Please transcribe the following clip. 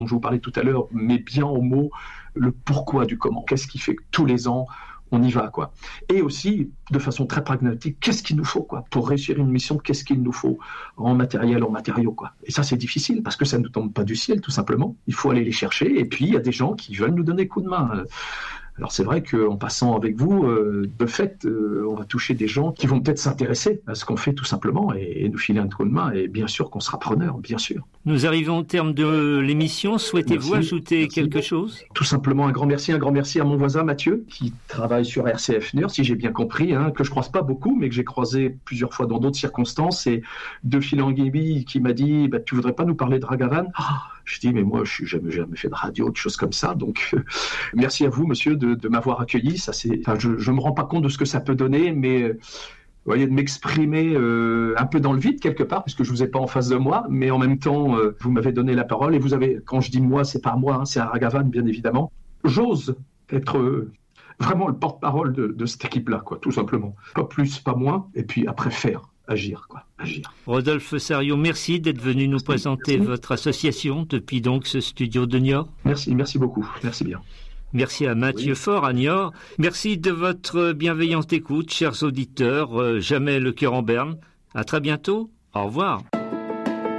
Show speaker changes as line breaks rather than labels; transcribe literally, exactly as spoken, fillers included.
dont je vous parlais tout à l'heure met bien au mot le pourquoi du comment. Qu'est-ce qui fait que tous les ans, on y va, quoi. Et aussi, de façon très pragmatique, qu'est-ce qu'il nous faut, quoi, pour réussir une mission, qu'est-ce qu'il nous faut en matériel, en matériaux, quoi. Et ça, c'est difficile, parce que ça ne nous tombe pas du ciel, tout simplement. Il faut aller les chercher, et puis il y a des gens qui veulent nous donner coup de main. Alors c'est vrai qu'en passant avec vous, euh, de fait, euh, on va toucher des gens qui vont peut-être s'intéresser à ce qu'on fait tout simplement et, et nous filer un coup de main. Et bien sûr qu'on sera preneur, bien sûr.
Nous arrivons au terme de l'émission. Souhaitez-vous merci, ajouter merci. quelque chose ?
Tout simplement un grand merci, un grand merci à mon voisin Mathieu qui travaille sur R C F Nord, si j'ai bien compris, hein, que je croise pas beaucoup, mais que j'ai croisé plusieurs fois dans d'autres circonstances. Et de fil en aiguille, qui m'a dit bah, « Tu voudrais pas nous parler de Ragavan ?» ah, je dis « Mais moi, je n'ai jamais, jamais fait de radio, de choses comme ça. » Donc, euh, merci à vous, monsieur, de, de m'avoir accueilli. Ça, c'est, enfin, je ne me rends pas compte de ce que ça peut donner, mais... Euh, Vous voyez, de m'exprimer euh, un peu dans le vide quelque part, puisque je vous ai pas en face de moi, mais en même temps, euh, vous m'avez donné la parole et vous avez, quand je dis moi, c'est pas moi, hein, c'est à Ragavan, bien évidemment. J'ose être euh, vraiment le porte-parole de, de cette équipe-là, quoi, tout simplement. Pas plus, pas moins, et puis après faire, agir, quoi, agir.
Rodolphe Sariot, merci d'être venu nous présenter merci. votre association depuis donc ce studio de Niort.
Merci, merci beaucoup, merci bien.
Merci à Mathieu oui. Faure à Niort. Merci de votre bienveillante écoute, chers auditeurs. Euh, jamais le cœur en berne. À très bientôt. Au revoir.